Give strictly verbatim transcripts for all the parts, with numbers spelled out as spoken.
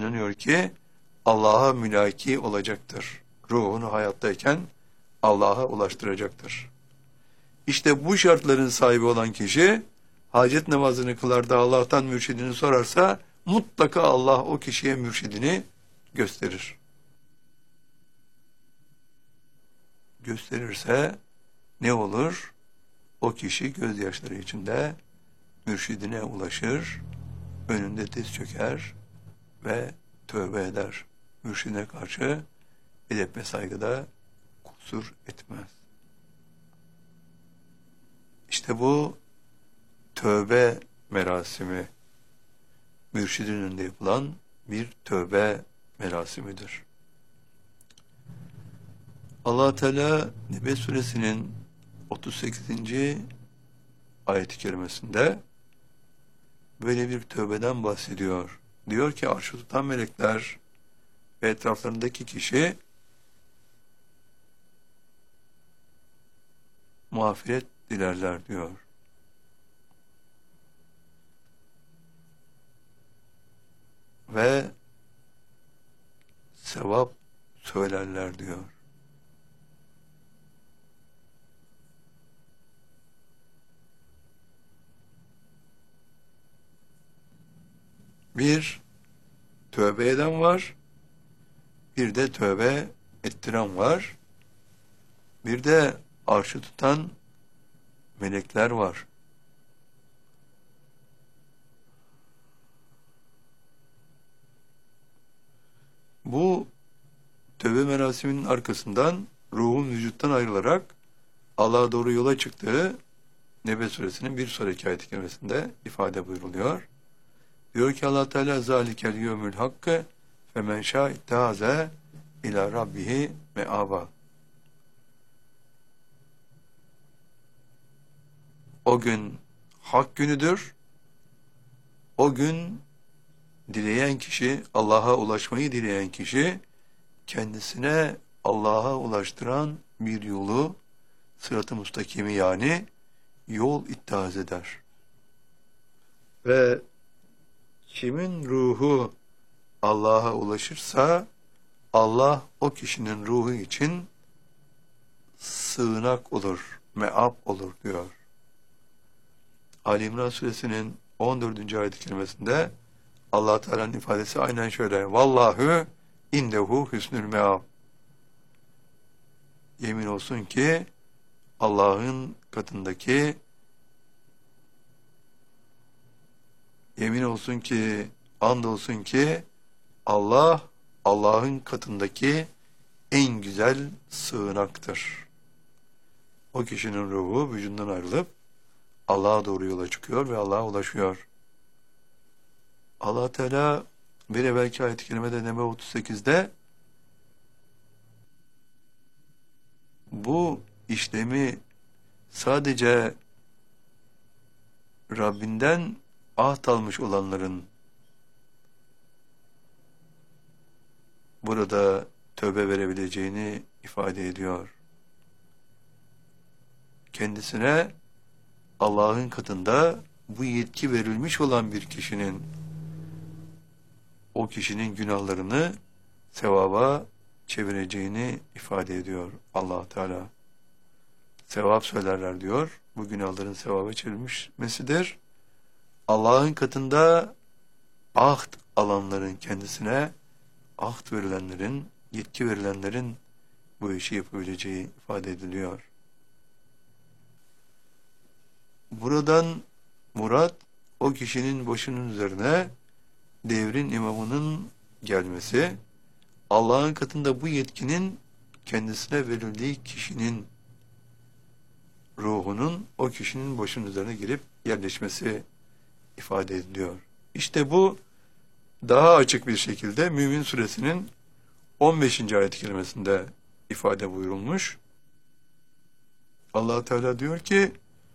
inanıyor ki Allah'a mülaki olacaktır. Ruhunu hayattayken Allah'a ulaştıracaktır. İşte bu şartların sahibi olan kişi hacet namazını kılar da Allah'tan mürşidini sorarsa mutlaka Allah o kişiye mürşidini gösterir. Gösterirse ne olur? O kişi gözyaşları içinde mürşidine ulaşır, önünde diz çöker ve tövbe eder. Mürşidine karşı edep ve saygıda kusur etmez. İşte bu tövbe merasimi, mürşidin önünde yapılan bir tövbe merasimidir. Allah Teala Nebe Suresinin otuz sekizinci ayet-i kerimesinde böyle bir tövbeden bahsediyor. Diyor ki arşı tutan melekler ve etraflarındaki kişi mağfiret dilerler diyor. Ve sevap söylerler diyor. Bir tövbe eden var, bir de tövbe ettiren var, bir de arşı tutan melekler var. Bu tövbe merasiminin arkasından ruhun vücuttan ayrılarak Allah'a doğru yola çıktığı Nebe Suresinin bir sonraki ayet-i kerimesinde ifade buyruluyor. Diyor ki Allah Teala zalikel yevmül hakkı femen şâ ittehâze ilâ rabbihi me'âba. O gün hak günüdür. O gün dileyen kişi, Allah'a ulaşmayı dileyen kişi kendisine Allah'a ulaştıran bir yolu, sırat-ı müstakimi yani yol ittihaz eder. Ve kimin ruhu Allah'a ulaşırsa Allah o kişinin ruhu için sığınak olur, meab olur diyor. Ali İmran Suresinin on dördüncü ayet-i kerimesinde Allah Teala'nın ifadesi aynen şöyle. Vallahu indehu hüsnül meab. Yemin olsun ki Allah'ın katındaki yemin olsun ki and olsun ki Allah Allah'ın katındaki en güzel sığınaktır. O kişinin ruhu vücudundan ayrılıp Allah'a doğru yola çıkıyor ve Allah'a ulaşıyor. Allah Teala bir evvelki ayet-i kerimede Nebe otuz sekizde bu işlemi sadece Rabbinden ahd almış olanların burada tövbe verebileceğini ifade ediyor. Kendisine Allah'ın katında bu yetki verilmiş olan bir kişinin o kişinin günahlarını sevaba çevireceğini ifade ediyor Allah Teala. Sevap söylerler diyor. Bu günahların sevaba çevrilmesidir. Allah'ın katında ahd alanların kendisine ahd verilenlerin, yetki verilenlerin bu işi yapabileceği ifade ediliyor. Buradan murat o kişinin başının üzerine devrin imamının gelmesi, Allah'ın katında bu yetkinin kendisine verildiği kişinin ruhunun o kişinin başının üzerine girip yerleşmesi ifade ediliyor. İşte bu daha açık bir şekilde Mümin Suresinin on beşinci ayet-i kerimesinde ifade buyurulmuş. Allah Teala diyor ki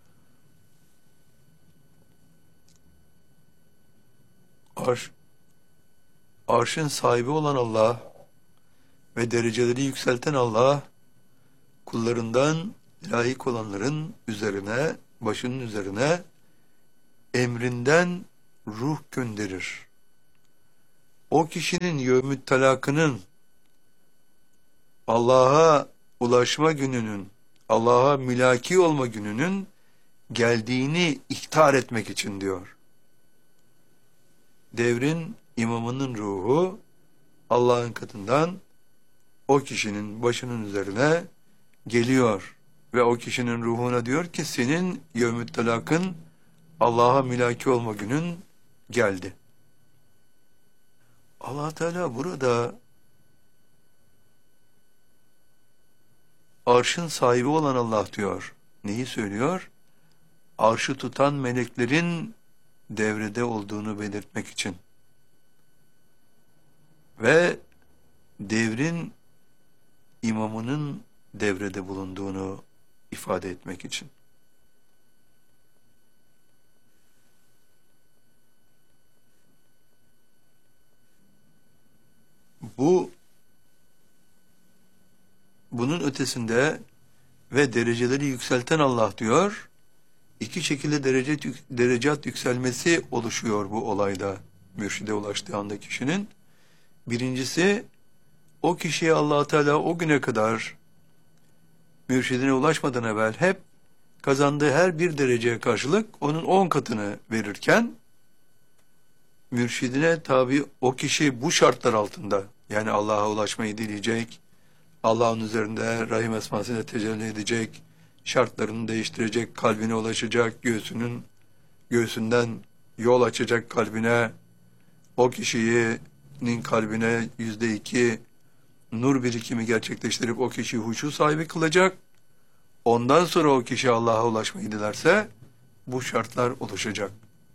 Arş, arşın sahibi olan Allah ve dereceleri yükselten Allah kullarından layık olanların üzerine, başının üzerine emrinden ruh gönderir. O kişinin yevmü talakının, Allah'a ulaşma gününün, Allah'a mülaki olma gününün geldiğini ihtar etmek için diyor. Devrin imamının ruhu Allah'ın katından o kişinin başının üzerine geliyor ve o kişinin ruhuna diyor ki senin yevmü talakın, Allah'a mülaki olma günün geldi. Allah Teala burada arşın sahibi olan Allah diyor. Neyi söylüyor? Arşı tutan meleklerin devrede olduğunu belirtmek için ve devrin imamının devrede bulunduğunu ifade etmek için. Bu bunun ötesinde ve dereceleri yükselten Allah diyor, iki şekilde derece, derecat yükselmesi oluşuyor bu olayda, mürşide ulaştığı anda kişinin. Birincisi, o kişiye Allah Teala o güne kadar mürşidine ulaşmadan evvel hep kazandığı her bir dereceye karşılık onun on katını verirken, mürşidine tabi o kişi bu şartlar altında, yani Allah'a ulaşmayı dileyecek, Allah'ın üzerinde Rahim esmasıyla tecelli edecek, şartlarını değiştirecek, kalbine ulaşacak, göğsünün göğsünden yol açacak kalbine, o kişinin kalbine yüzde iki nur birikimi gerçekleştirip o kişiyi huşu sahibi kılacak. Ondan sonra o kişi Allah'a ulaşmayı dilerse bu şartlar oluşacak.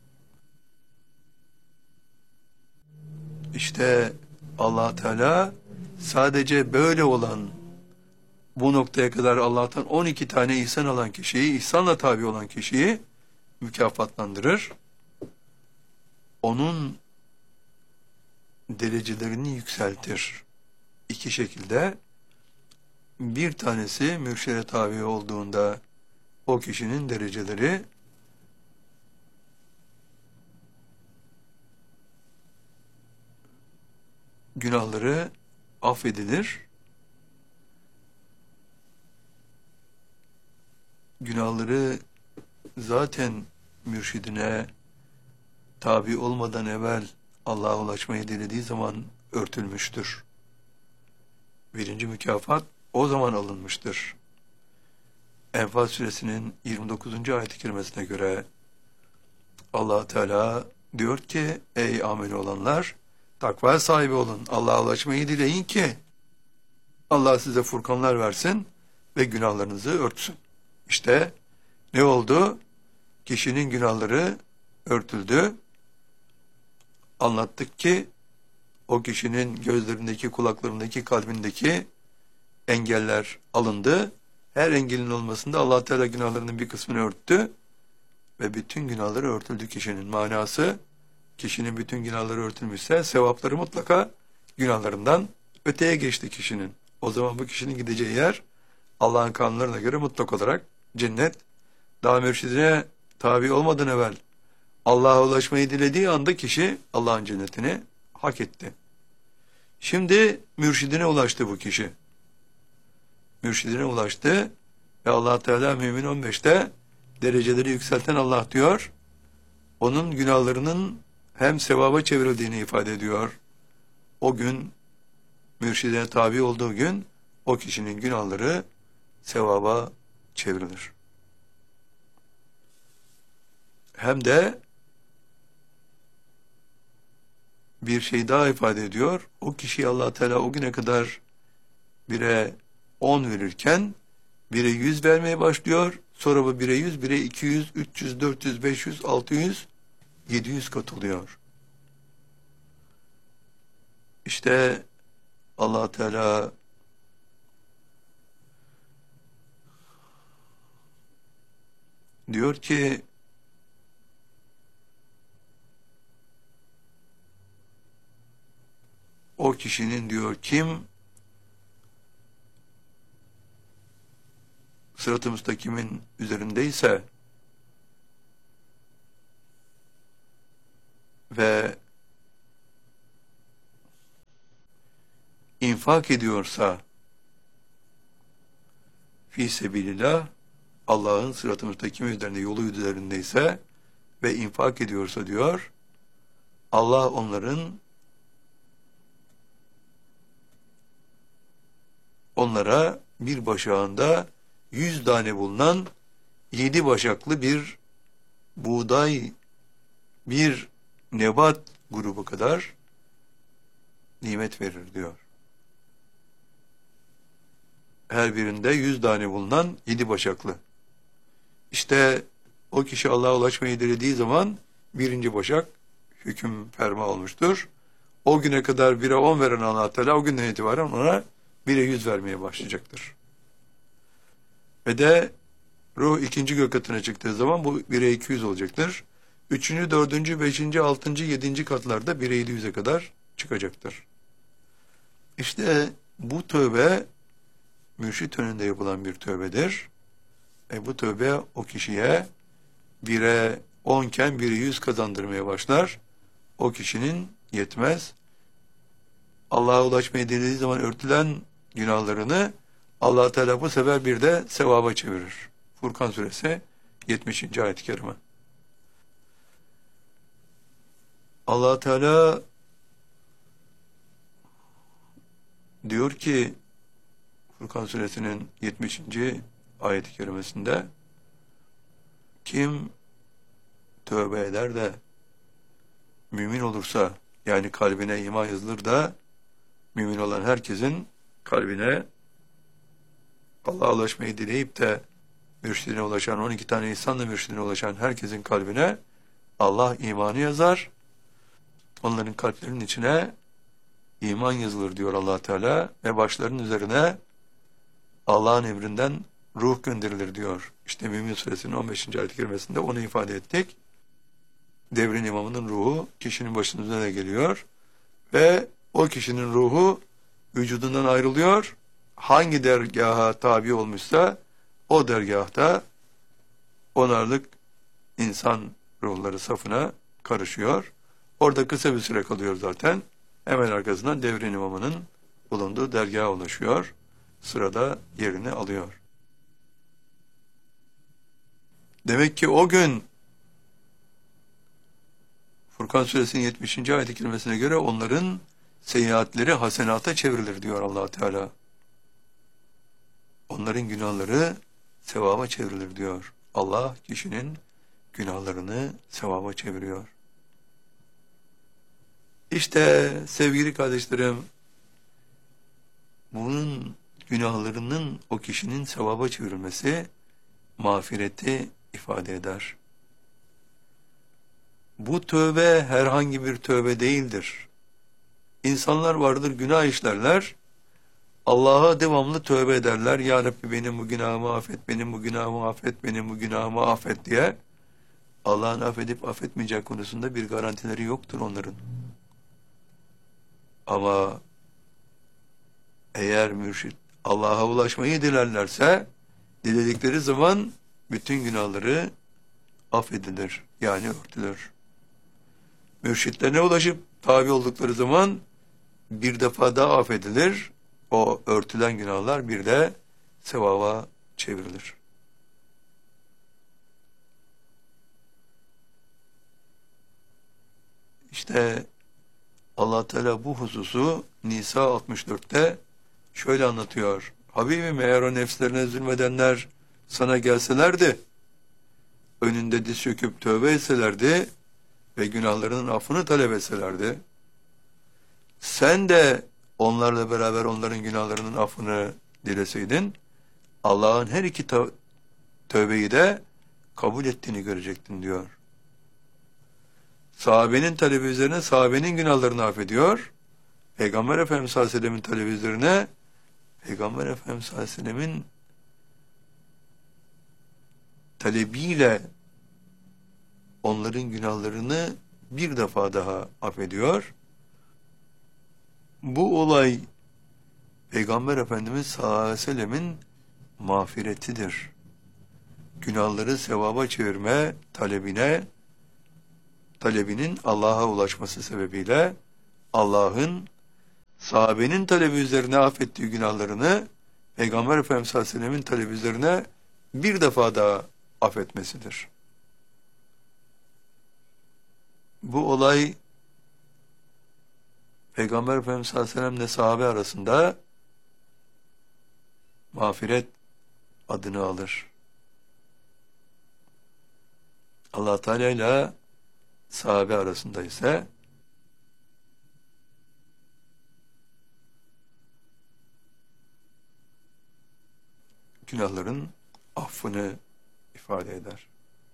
İşte Allah Teala sadece böyle olan, bu noktaya kadar Allah'tan on iki tane ihsan alan kişiyi, ihsanla tabi olan kişiyi mükafatlandırır. Onun derecelerini yükseltir. İki şekilde. Bir tanesi mürşide tabi olduğunda o kişinin dereceleri günahları affedilir. Günahları zaten mürşidine tabi olmadan evvel Allah'a ulaşmayı dilediği zaman örtülmüştür. Birinci mükafat o zaman alınmıştır. Enfal suresinin yirmi dokuzuncu ayet-i kerimesine göre Allah Teala diyor ki ey ameli olanlar takva sahibi olun. Allah'a ulaşmayı dileyin ki Allah size furkanlar versin ve günahlarınızı örtsün. İşte ne oldu? Kişinin günahları örtüldü. Anlattık ki o kişinin gözlerindeki, kulaklarındaki, kalbindeki engeller alındı. Her engelin olmasında Allah Teala günahlarının bir kısmını örttü ve bütün günahları örtüldü kişinin. Manası, kişinin bütün günahları örtülmüşse sevapları mutlaka günahlarından öteye geçti kişinin. O zaman bu kişinin gideceği yer Allah'ın kanunlarına göre mutlak olarak cennet. Daha mürşidine tabi olmadan evvel Allah'a ulaşmayı dilediği anda kişi Allah'ın cennetini hak etti. Şimdi mürşidine ulaştı bu kişi. Mürşidine ulaştı ve Allah Teala Mümin on beşte dereceleri yükselten Allah diyor. Onun günahlarının hem sevaba çevrildiğini ifade ediyor. O gün mürşidine tabi olduğu gün o kişinin günahları sevaba çevrilir. Hem de bir şey daha ifade ediyor. O kişiye Allah Teala o güne kadar bire on verirken bire yüz vermeye başlıyor. Sonra bu bire yüz, bire iki yüz, üç yüz, dört yüz, beş yüz, altı yüz, yedi yüz katılıyor. İşte Allah Teala diyor ki o kişinin diyor kim sırat-ı müstakimin üzerindeyse ve infak ediyorsa fi sebilillah, Allah'ın sırat-ı müstakim üzerinde, yolu üzerindeyse ve infak ediyorsa diyor, Allah onların onlara bir başağında yüz tane bulunan yedi başaklı bir buğday, bir nebat grubu kadar nimet verir diyor. Her birinde yüz tane bulunan yedi başaklı. İşte o kişi Allah'a ulaşmayı dilediği zaman birinci başak hüküm ferma olmuştur. O güne kadar bire on veren Allah Teala o günden itibaren ona bire yüz vermeye başlayacaktır. Ve de ruh ikinci gök katına çıktığı zaman bu bire iki yüz olacaktır. Üçüncü, dördüncü, beşinci, altıncı, yedinci katlarda bire yedi yüze kadar çıkacaktır. İşte bu tövbe mürşit önünde yapılan bir tövbedir. E bu tövbe o kişiye bire onken bire yüz kazandırmaya başlar. O kişinin yetmez. Allah'a ulaşmayı dilediği zaman örtülen günahlarını Allah Teala bu sefer bir de sevaba çevirir. Furkan suresi yetmişinci ayet-i kerime. Allah Teala diyor ki Furkan suresinin yetmişinci ayet-i kerimesinde, kim tövbe eder de mümin olursa, yani kalbine iman yazılır da mümin olan herkesin kalbine Allah'a ulaşmayı dileyip de mürşidine ulaşan, on iki tane insanla mürşidine ulaşan herkesin kalbine Allah imanı yazar. Onların kalplerinin içine iman yazılır diyor Allah Teala ve başlarının üzerine Allah'ın emrinden ruh gönderilir diyor. İşte Mümin suresinin on beşinci ayet-i kerimesinde onu ifade ettik. Devrin imamının ruhu kişinin başının üzerine geliyor ve o kişinin ruhu vücudundan ayrılıyor. Hangi dergaha tabi olmuşsa o dergahta onarlık insan ruhları safına karışıyor. Orada kısa bir süre kalıyor zaten. Hemen arkasından devrin imamının bulunduğu dergaha ulaşıyor. Sırada yerini alıyor. Demek ki o gün Furkan suresinin yetmişinci ayet-i kerimesine göre onların seyyiatleri hasenata çevrilir diyor Allah Teala. Onların günahları sevaba çevrilir diyor. Allah kişinin günahlarını sevaba çeviriyor. İşte sevgili kardeşlerim, bunun günahlarının o kişinin sevaba çevrilmesi mağfireti ifade eder. Bu tövbe herhangi bir tövbe değildir. İnsanlar vardır, günah işlerler, Allah'a devamlı tövbe ederler. Ya Rabbi benim bu günahımı affet, benim bu günahımı affet, benim bu günahımı affet diye. Allah'ın affedip affetmeyecek konusunda bir garantileri yoktur onların. Ama eğer mürşit Allah'a ulaşmayı dilerlerse, diledikleri zaman bütün günahları affedilir, yani örtülür. Mürşitlerine ulaşıp tabi oldukları zaman bir defa daha affedilir, o örtülen günahlar bir de sevaba çevrilir. İşte Allah Teala bu hususu Nisa altmış dörtte şöyle anlatıyor. Habibim, eğer o nefslerine zulmedenler sana gelselerdi, önünde diz çöküp tövbe etselerdi ve günahlarının affını talep etselerdi, sen de onlarla beraber onların günahlarının affını dileseydin, Allah'ın her iki tövbeyi de kabul ettiğini görecektin diyor. Sahabenin talebi üzerine sahabenin günahlarını affediyor. Peygamber Efendimiz sallallahu aleyhi ve sellem'in talebi üzerine Peygamber Efendimiz sallallahu aleyhi ve sellem'in talebiyle onların günahlarını bir defa daha affediyor. Bu olay Peygamber Efendimiz sallallahu aleyhi ve sellem'in mağfiretidir. Günahları sevaba çevirme talebine, talebinin Allah'a ulaşması sebebiyle Allah'ın sahabenin talebi üzerine affettiği günahlarını Peygamber Efendimiz sallallahu aleyhi ve sellem'in talebi üzerine bir defa daha affetmesidir. Bu olay Peygamber Efendimiz sallallahu aleyhi ve sellem'le sahabe arasında mağfiret adını alır. Allah Teala ile sahabe arasında ise günahların affını ifade eder.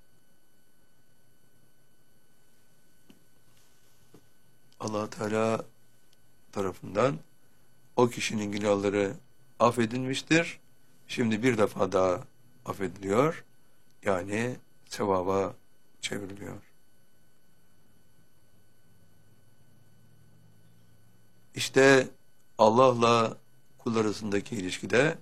Allah Teala tarafından o kişinin günahları affedilmiştir. Şimdi bir defa daha affediliyor. Yani sevaba çevriliyor. İşte Allah'la kul arasındaki ilişkide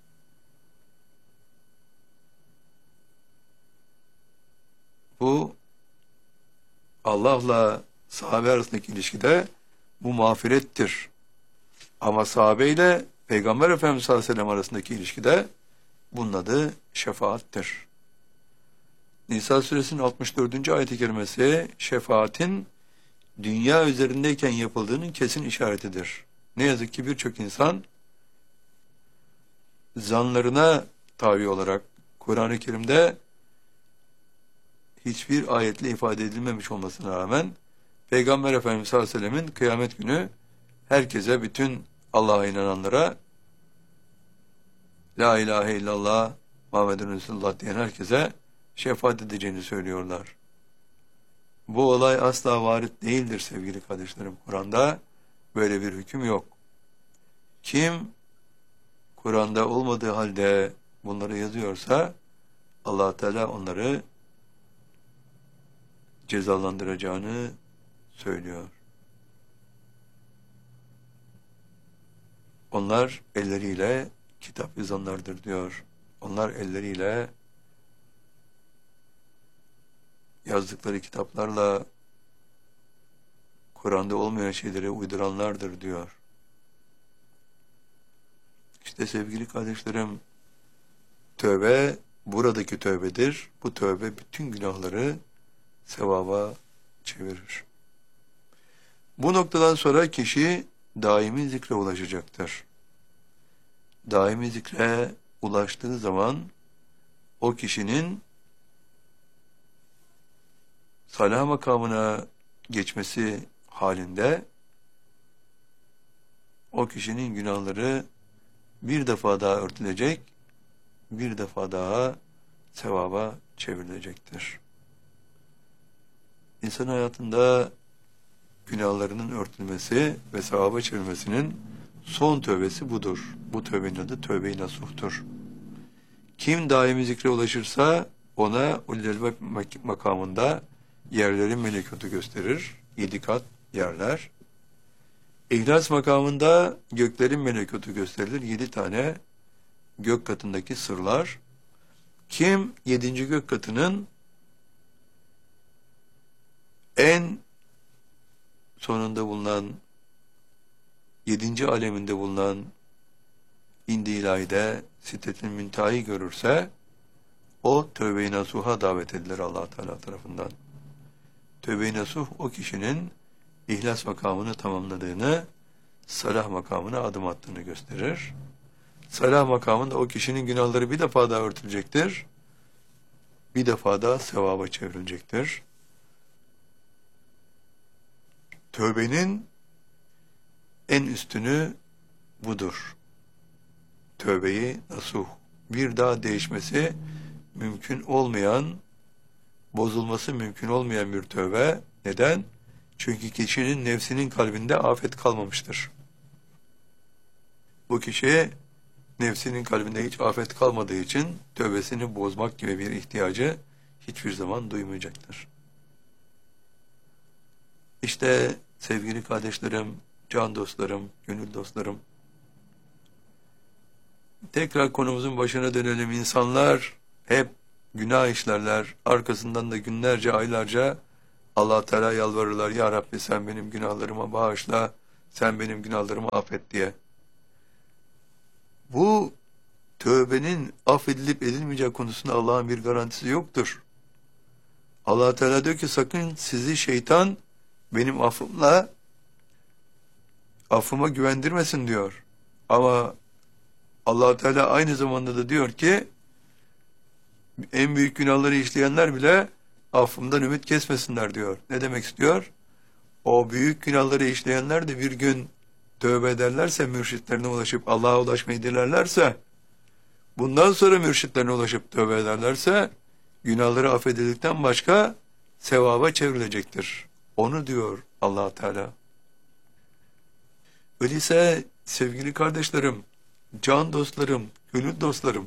bu Allah'la sahabe arasındaki ilişkide bu mağfirettir. Ama sahabe ile Peygamber Efendimiz sallallahu aleyhi ve sellem arasındaki ilişkide bunun adı şefaattir. Nisa suresinin altmış dördüncü ayet-i kerimesi şefaatin dünya üzerindeyken yapıldığının kesin işaretidir. Ne yazık ki birçok insan zanlarına tabi olarak Kur'an-ı Kerim'de hiçbir ayetle ifade edilmemiş olmasına rağmen Peygamber Efendimiz sallallahu aleyhi ve sellemin kıyamet günü herkese, bütün Allah'a inananlara, La ilahe illallah Muhammedun Resulullah diyen herkese şefaat edeceğini söylüyorlar. Bu olay asla varit değildir sevgili kardeşlerim. Kur'an'da böyle bir hüküm yok. Kim Kur'an'da olmadığı halde bunları yazıyorsa Allah Teala onları cezalandıracağını söylüyor. Onlar elleriyle kitap yazanlardır diyor. Onlar elleriyle yazdıkları kitaplarla Kur'an'da olmayan şeyleri uyduranlardır diyor. İşte sevgili kardeşlerim, tövbe buradaki tövbedir. Bu tövbe bütün günahları sevaba çevirir. Bu noktadan sonra kişi daimi zikre ulaşacaktır. Daimi zikre ulaştığı zaman o kişinin salah makamına geçmesi halinde o kişinin günahları bir defa daha örtülecek, bir defa daha sevaba çevrilecektir. İnsan hayatında günahlarının örtülmesi ve sevaba çevrilmesinin son tövbesi budur. Bu tövbenin adı tövbe-i nasuh'tur. Kim daimi zikre ulaşırsa ona ulul makamında yerlerin melekutu gösterir. Yedi kat yerler. İhlas makamında göklerin melekutu gösterilir. Yedi tane gök katındaki sırlar. Kim yedinci gök katının en sonunda bulunan, yedinci aleminde bulunan indi ilahide Sidretil Münteha'yı görürse o tövbe-i nasuh'a davet edilir Allah Teala tarafından. Tövbe-i nasuh o kişinin ihlas makamını tamamladığını, salah makamına adım attığını gösterir. Salah makamında o kişinin günahları bir defa daha örtülecektir. Bir defa daha sevaba çevrilecektir. Tövbenin en üstünü budur. Tövbeyi nasuh. Bir daha değişmesi mümkün olmayan, bozulması mümkün olmayan bir tövbe. Neden? Çünkü kişinin nefsinin kalbinde afet kalmamıştır. Bu kişi nefsinin kalbinde hiç afet kalmadığı için tövbesini bozmak gibi bir ihtiyacı hiçbir zaman duymayacaktır. İşte sevgili kardeşlerim, can dostlarım, gönül dostlarım, tekrar konumuzun başına dönelim. İnsanlar hep günah işlerler, arkasından da günlerce, aylarca Allah Teala yalvarırlar. Ya Rabbi sen benim günahlarıma bağışla, sen benim günahlarımı affet diye. Bu tövbenin affedilip edilmeyeceği konusunda Allah'ın bir garantisi yoktur. Allah Teala diyor ki sakın sizi şeytan benim affımla affıma güvendirmesin diyor. Ama Allah Teala aynı zamanda da diyor ki en büyük günahları işleyenler bile affımdan ümit kesmesinler diyor. Ne demek istiyor? O büyük günahları işleyenler de bir gün tövbe ederlerse, mürşitlerine ulaşıp Allah'a ulaşmayı dilerlerse, bundan sonra mürşitlerine ulaşıp tövbe ederlerse, günahları affedildikten başka sevaba çevrilecektir. Onu diyor Allah Teala. Öyleyse sevgili kardeşlerim, can dostlarım, gönül dostlarım,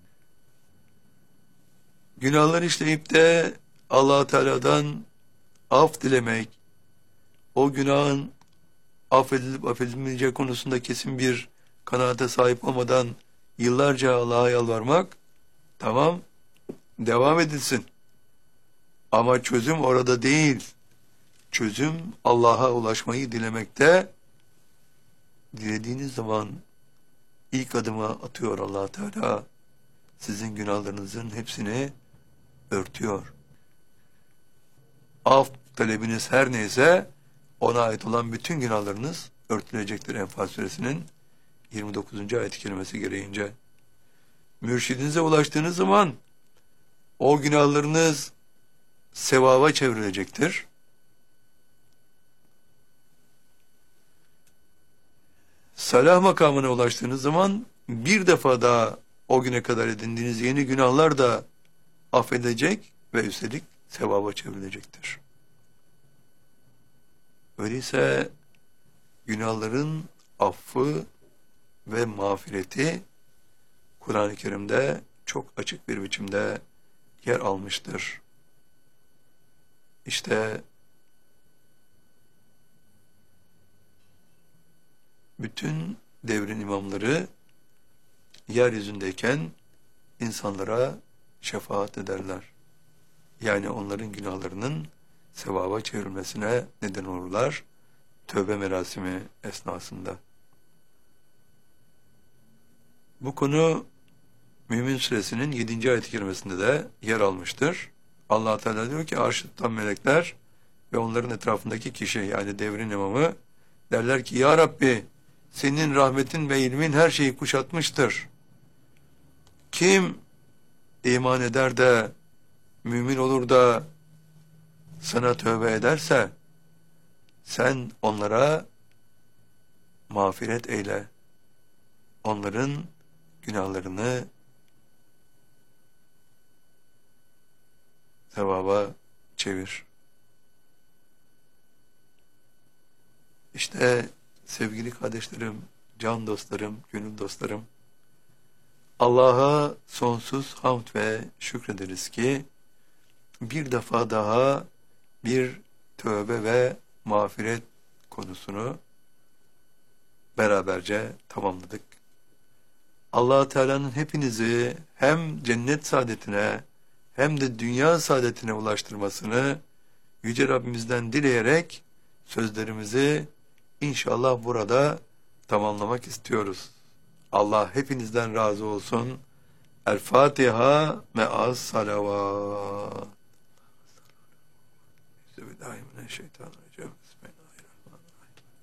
günahlar işleyip de Allah Teala'dan af dilemek, o günahın affedilip affedilmeyeceği konusunda kesin bir kanaate sahip olmadan yıllarca Allah'a yalvarmak, tamam, devam edilsin. Ama çözüm orada değil. Çözüm Allah'a ulaşmayı dilemekte. Dilediğiniz zaman ilk adımı atıyor Allah Teala. Sizin günahlarınızın hepsini örtüyor. Af talebiniz her neyse ona ait olan bütün günahlarınız örtülecektir. Enfal suresinin yirmi dokuzuncu ayet-i kerimesi gereğince. Mürşidinize ulaştığınız zaman o günahlarınız sevaba çevrilecektir. Salah makamına ulaştığınız zaman bir defa daha o güne kadar edindiğiniz yeni günahlar da affedilecek ve üstelik sevaba çevrilecektir. Öyleyse günahların affı ve mağfireti Kur'an-ı Kerim'de çok açık bir biçimde yer almıştır. İşte bütün devrin imamları yeryüzündeyken insanlara şefaat ederler. Yani onların günahlarının sevaba çevrilmesine neden olurlar tövbe merasimi esnasında. Bu konu Mümin Suresinin yedinci ayet-i kerimesinde de yer almıştır. Allah Teala diyor ki arş tutan melekler ve onların etrafındaki kişi yani devrin imamı derler ki ya Rabbi senin rahmetin ve ilmin her şeyi kuşatmıştır. Kim iman eder de mümin olur da sana tövbe ederse sen onlara mağfiret eyle. Onların günahlarını sevaba çevir. İşte sevgili kardeşlerim, can dostlarım, gönül dostlarım, Allah'a sonsuz hamd ve şükrederiz ki bir defa daha bir tövbe ve mağfiret konusunu beraberce tamamladık. Allah Teala'nın hepinizi hem cennet saadetine hem de dünya saadetine ulaştırmasını Yüce Rabbimizden dileyerek sözlerimizi İnşallah burada tamamlamak istiyoruz. Allah hepinizden razı olsun. El Fatiha me'as salavat. Bismillahirrahmanirrahim.